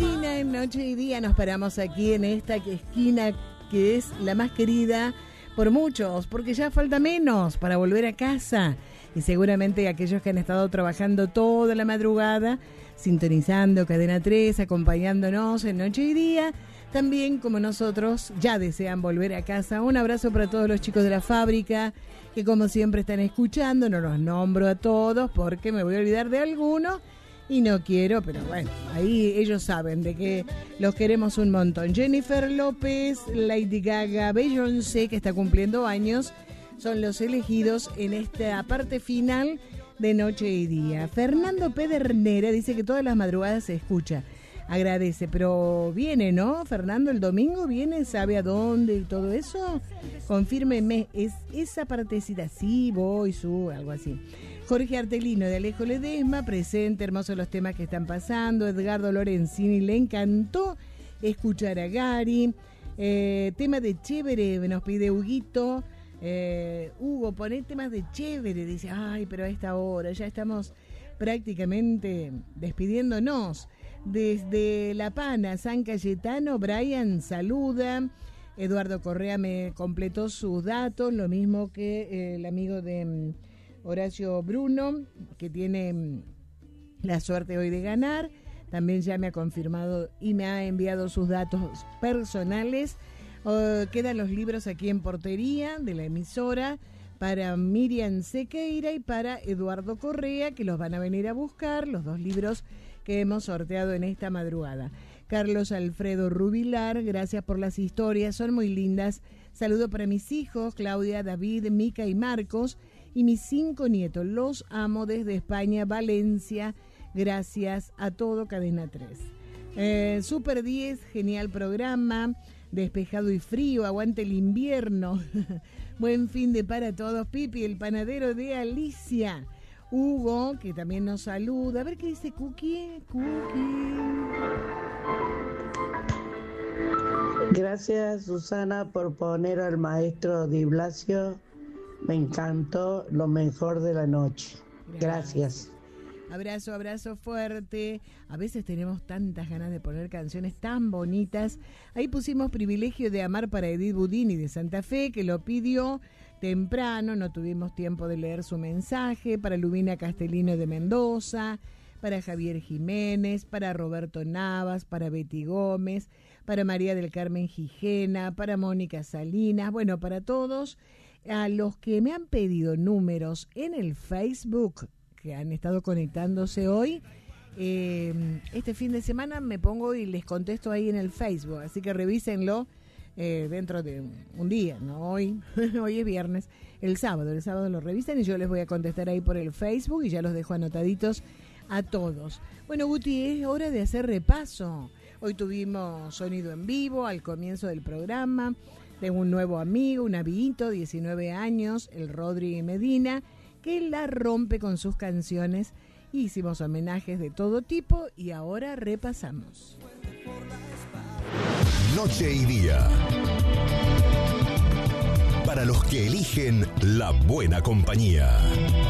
Cristina, en Noche y Día nos paramos aquí en esta esquina que es la más querida por muchos, porque ya falta menos para volver a casa. Y seguramente aquellos que han estado trabajando toda la madrugada, sintonizando Cadena 3, acompañándonos en Noche y Día, también como nosotros ya desean volver a casa. Un abrazo para todos los chicos de la fábrica que como siempre están escuchando. No los nombro a todos porque me voy a olvidar de alguno y no quiero, pero bueno, ahí ellos saben de que los queremos un montón. Jennifer López, Lady Gaga, Beyoncé, que está cumpliendo años, son los elegidos en esta parte final de Noche y Día. Fernando Pedernera dice que todas las madrugadas se escucha. Agradece, pero viene, ¿no? Fernando, el domingo viene, ¿sabe a dónde y todo eso? Confírmeme, es esa partecita, sí, voy, algo así. Jorge Artelino de Alejo Ledesma, presente, hermosos los temas que están pasando. Edgardo Lorenzini, le encantó escuchar a Gary. Tema de Chévere, nos pide Huguito. Hugo, poné temas de Chévere, dice, ay, pero a esta hora ya estamos prácticamente despidiéndonos. Desde La Pana, San Cayetano, Brian saluda. Eduardo Correa me completó sus datos, lo mismo que el amigo de Horacio Bruno, que tiene la suerte hoy de ganar. También ya me ha confirmado y me ha enviado sus datos personales. Quedan los libros aquí en portería de la emisora para Miriam Sequeira y para Eduardo Correa, que los van a venir a buscar, los dos libros que hemos sorteado en esta madrugada. Carlos Alfredo Rubilar, gracias por las historias, son muy lindas. Saludo para mis hijos, Claudia, David, Mica y Marcos, y mis 5 nietos. Los amo desde España, Valencia. Gracias a todo Cadena 3. Super 10, genial programa. Despejado y frío, aguante el invierno. Buen fin de para todos. Pipi, el panadero de Alicia. Hugo, que también nos saluda. A ver qué dice Cookie. Gracias, Susana, por poner al maestro Di Blasio. Me encantó, lo mejor de la noche. Gracias. Abrazo fuerte. A veces tenemos tantas ganas de poner canciones tan bonitas. Ahí pusimos Privilegio de Amar para Edith Budini de Santa Fe, que lo pidió temprano, no tuvimos tiempo de leer su mensaje. Para Lubina Castellino de Mendoza, para Javier Jiménez, para Roberto Navas, para Betty Gómez, para María del Carmen Gijena, para Mónica Salinas, bueno, para todos. A los que me han pedido números en el Facebook, que han estado conectándose hoy, este fin de semana me pongo y les contesto ahí en el Facebook, así que revísenlo dentro de un día, no hoy, hoy es viernes, el sábado lo revisan y yo les voy a contestar ahí por el Facebook y ya los dejo anotaditos a todos. Bueno, Guti, es hora de hacer repaso. Hoy tuvimos sonido en vivo al comienzo del programa. Tengo un nuevo amigo, un amiguito, 19 años, el Rodri Medina, que la rompe con sus canciones. Hicimos homenajes de todo tipo y ahora repasamos. Noche y Día. Para los que eligen la buena compañía.